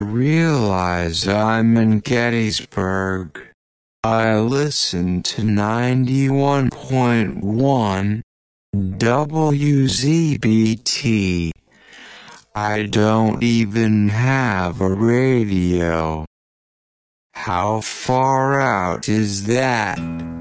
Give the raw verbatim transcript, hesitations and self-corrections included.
realize I'm in Gettysburg. I listen to ninety-one point one W Z B T. I don't even have a radio. How far out is that?